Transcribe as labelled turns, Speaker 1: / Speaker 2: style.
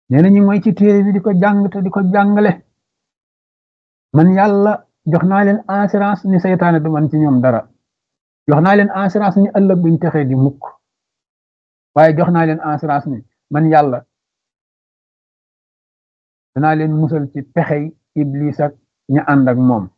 Speaker 1: nee na ñu mooy ci téere bi di ko jàng te di ko jàngale man yàlla jox naa leen assurance ni seytaane du man ci ñoom dara jox naa leen assurance ni ëllëg buñ texee di mukk waaye jox naa leen assurance ni man yàlla danaa leen musal ci pexey iblis ak ña ànd ak moom